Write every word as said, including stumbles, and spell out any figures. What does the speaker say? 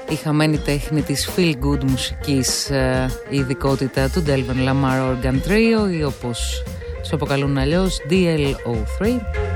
η χαμένη τέχνη της feel good μουσικής, η ειδικότητα του Delvin Lamar Organ Trio ή όπως σου αποκαλούν αλλιώς ντι ελ ο θρι.